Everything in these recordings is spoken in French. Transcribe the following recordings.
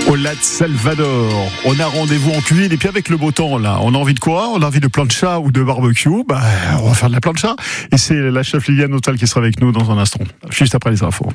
au lac Salvador. On a rendez-vous en cuisine et puis avec le beau temps là, on a envie de quoi? On a envie de plancha ou de barbecue. On va faire de la plancha. Et c'est la chef Liliane Autal qui sera avec nous dans un instant, juste après les infos.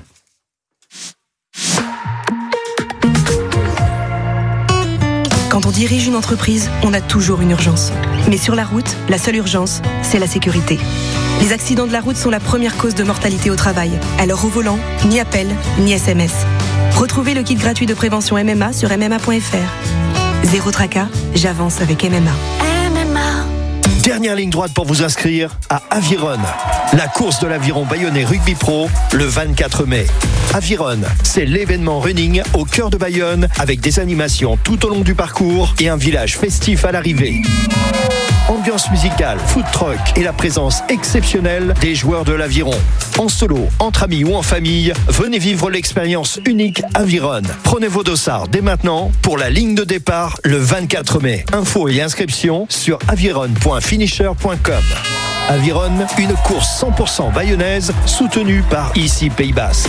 Quand on dirige une entreprise, on a toujours une urgence. Mais sur la route, la seule urgence, c'est la sécurité. Les accidents de la route sont la première cause de mortalité au travail. Alors au volant, ni appel, ni SMS. Retrouvez le kit gratuit de prévention MMA sur MMA.fr. Zéro tracas, j'avance avec MMA. Dernière ligne droite pour vous inscrire à Aviron, la course de l'aviron bayonnais Rugby Pro, le 24 mai. Aviron, c'est l'événement running au cœur de Bayonne avec des animations tout au long du parcours et un village festif à l'arrivée. Ambiance musicale, food truck et la présence exceptionnelle des joueurs de l'aviron. En solo, entre amis ou en famille, venez vivre l'expérience unique Aviron. Prenez vos dossards dès maintenant pour la ligne de départ le 24 mai. Infos et inscriptions sur aviron.finisher.com. Aviron, une course 100% bayonnaise soutenue par ICI Pays Basque.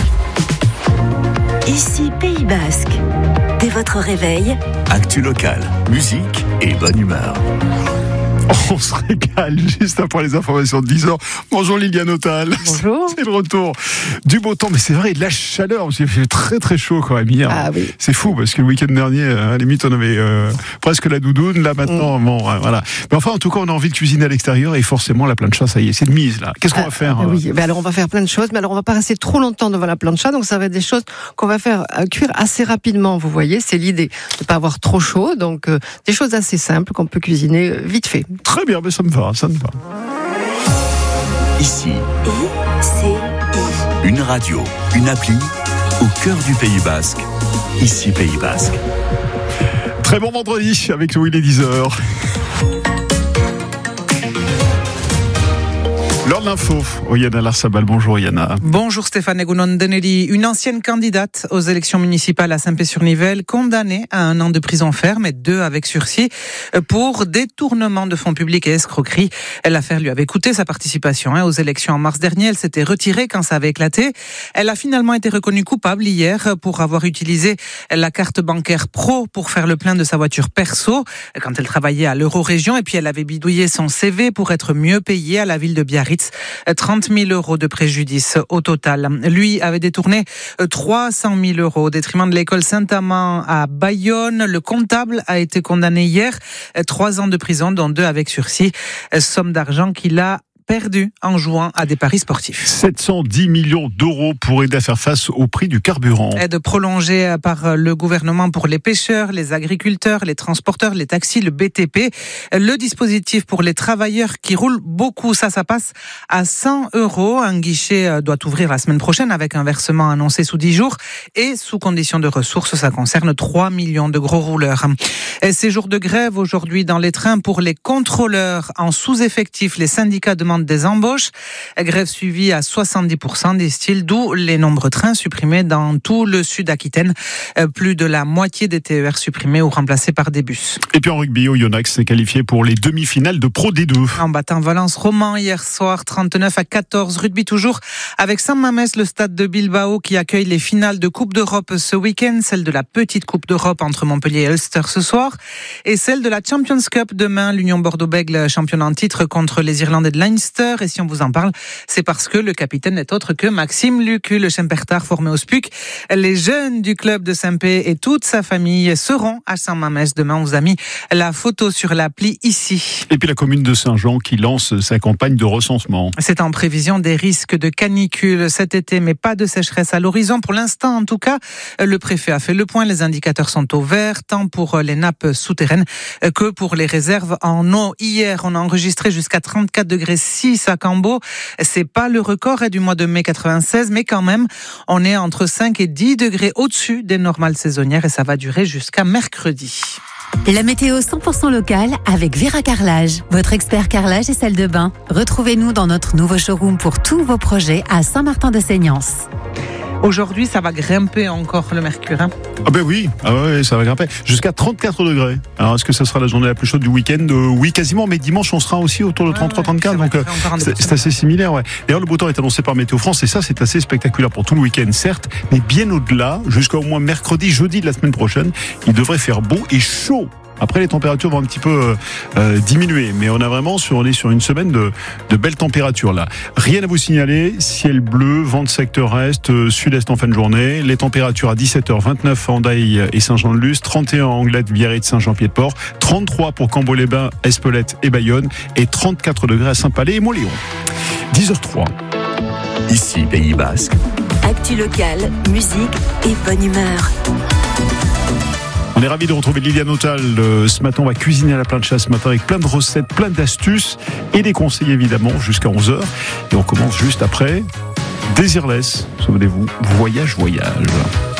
ICI Pays Basque. Dès votre réveil, actu locale, musique et bonne humeur. On se régale juste après les informations de 10h. Bonjour Liliane Autal. Bonjour. C'est le retour du beau temps, mais c'est vrai, de la chaleur, parce qu'il fait très très chaud quand même hier. Ah oui. C'est fou, parce que le week-end dernier, à la limite, on avait presque la doudoune. Là maintenant, voilà. Mais enfin, en tout cas, on a envie de cuisiner à l'extérieur et forcément, la plancha, ça y est, c'est de mise là. Qu'est-ce qu'on va faire? Oui, alors on va faire plein de choses, mais alors on va pas rester trop longtemps devant la plancha, donc ça va être des choses qu'on va faire cuire assez rapidement, vous voyez, c'est l'idée de pas avoir trop chaud, donc des choses assez simples qu'on peut cuisiner vite fait. Très bien, mais ça me va, ça me va. Ici, ICI. une radio, une appli, au cœur du Pays Basque. Ici Pays Basque. Très bon vendredi avec nous, il est 10h. L'heure de l'info, Yana Larsabal. Bonjour Yana. Bonjour Stéphane Egunon-Denelli. Une ancienne candidate aux élections municipales à Saint-Pé-sur-Nivelle, condamnée à 1 an de prison ferme et 2 avec sursis pour détournement de fonds publics et escroquerie. L'affaire lui avait coûté sa participation aux élections en mars dernier. Elle s'était retirée quand ça avait éclaté. Elle a finalement été reconnue coupable hier pour avoir utilisé la carte bancaire pro pour faire le plein de sa voiture perso quand elle travaillait à l'Eurorégion, et puis elle avait bidouillé son CV pour être mieux payée à la ville de Biarritz. 30 000 euros de préjudice au total. Lui avait détourné 300 000 euros au détriment de l'école Saint-Amand à Bayonne. Le comptable a été condamné hier, 3 ans de prison, dont 2 avec sursis. Somme d'argent qu'il a perdu en jouant à des paris sportifs. 710 millions d'euros pour aider à faire face au prix du carburant. Aide prolongée par le gouvernement pour les pêcheurs, les agriculteurs, les transporteurs, les taxis, le BTP. Le dispositif pour les travailleurs qui roulent beaucoup, ça passe à 100 euros. Un guichet doit ouvrir la semaine prochaine avec un versement annoncé sous 10 jours et sous condition de ressources. Ça concerne 3 millions de gros rouleurs. Et ces jours de grève aujourd'hui dans les trains pour les contrôleurs en sous-effectif. Les syndicats demandent des embauches. Grève suivie à 70%, disent-ils, d'où les nombreux trains supprimés dans tout le Sud-Aquitaine. Plus de la moitié des TER supprimés ou remplacés par des bus. Et puis en rugby, Oyonnax s'est qualifié pour les demi-finales de Pro D2. En battant Valence-Roman hier soir, 39-14. Rugby toujours avec San Mamés, le stade de Bilbao qui accueille les finales de Coupe d'Europe ce week-end. Celle de la petite Coupe d'Europe entre Montpellier et Ulster ce soir. Et celle de la Champions Cup demain. L'Union Bordeaux-Bègles, championne en titre contre les Irlandais de Leinster. Et si on vous en parle, c'est parce que le capitaine n'est autre que Maxime Lucu, le Schempertar formé au SPUC. Les jeunes du club de Saint-Pé et toute sa famille seront à Saint-Mamès. Demain, on vous a mis la photo sur l'appli ici. Et puis la commune de Saint-Jean qui lance sa campagne de recensement. C'est en prévision des risques de canicule cet été, mais pas de sécheresse à l'horizon. Pour l'instant, en tout cas, le préfet a fait le point. Les indicateurs sont au vert, tant pour les nappes souterraines que pour les réserves en eau. Hier, on a enregistré jusqu'à 34 degrés 6 à Cambo. C'est pas le record du mois de mai 96, mais quand même, on est entre 5 et 10 degrés au-dessus des normales saisonnières et ça va durer jusqu'à mercredi. La météo 100% locale avec Vera Carrelage, votre expert carrelage et salle de bain. Retrouvez-nous dans notre nouveau showroom pour tous vos projets à Saint-Martin-de-Seignance. Aujourd'hui, ça va grimper encore le mercure. Hein. Ah ben oui, ça va grimper jusqu'à 34 degrés. Alors est-ce que ça sera la journée la plus chaude du week-end? Oui, quasiment, mais dimanche on sera aussi autour de 33-34, donc c'est assez similaire. Ouais. D'ailleurs, le beau temps est annoncé par Météo France et ça c'est assez spectaculaire pour tout le week-end, certes, mais bien au-delà, jusqu'au moins mercredi, jeudi de la semaine prochaine, il devrait faire beau et chaud. Après, les températures vont un petit peu diminuer, mais on est sur une semaine de belles températures là. Rien à vous signaler, ciel bleu, vent de secteur est, sud-est en fin de journée. Les températures à 17h, 29 à Hendaye et Saint-Jean-de-Luz, 31 à Anglette, Biarritz, Saint-Jean-Pied-de-Port, 33 pour Cambo-les-Bains, Espelette et Bayonne, et 34 degrés à Saint-Palais et Montléon. 10h03. Ici, Pays Basque. Actu local, musique et bonne humeur. On est ravis de retrouver Liliane Autal. Ce matin, on va cuisiner à la plancha ce matin avec plein de recettes, plein d'astuces et des conseils évidemment jusqu'à 11h. Et on commence juste après Désirless. Souvenez-vous, voyage.